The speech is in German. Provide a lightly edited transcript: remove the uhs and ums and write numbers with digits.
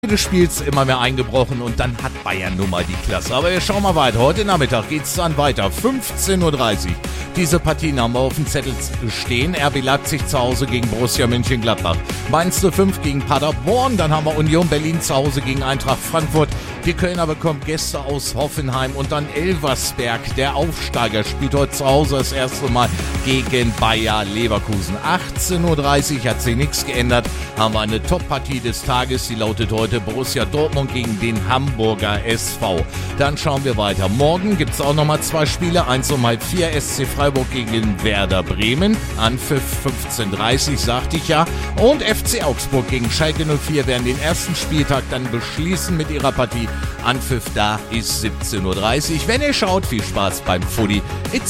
des Spiels immer mehr eingebrochen und dann hat Bayern nun mal die Klasse. Aber wir schauen mal weiter. Heute Nachmittag geht's dann weiter. 15:30 Uhr. Diese Partien haben wir auf dem Zettel stehen. RB Leipzig zu Hause gegen Borussia Mönchengladbach. Mainz 05 gegen Paderborn. Dann haben wir Union Berlin zu Hause gegen Eintracht Frankfurt. Die Kölner bekommen Gäste aus Hoffenheim. Und dann Elversberg, der Aufsteiger, spielt heute zu Hause das erste Mal gegen Bayer Leverkusen. 18:30 Uhr, hat sich nichts geändert. Haben wir eine Top-Partie des Tages. Die lautet heute Borussia Dortmund gegen den Hamburger SV. Dann schauen wir weiter. Morgen gibt es auch nochmal 2 Spiele. 1 um 3:30 SC Freiburg gegen Werder Bremen. Anpfiff 15:30 sagte ich ja. Und FC Augsburg gegen Schalke 04 werden den ersten Spieltag dann beschließen mit ihrer Partie. Anpfiff da ist 17:30 Uhr. Wenn ihr schaut, viel Spaß beim Footy. It's